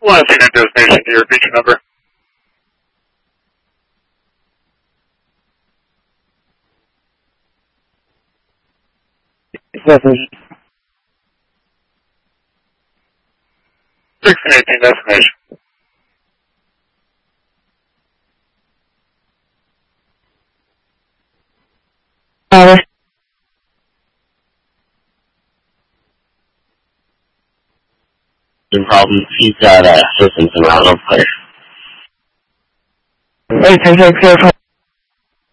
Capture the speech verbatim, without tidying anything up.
Last unit destination, do you repeat your number? Seven. sixteen eighteen destination. Power. No problem. He's got uh, systems around him. eight ten six zero five.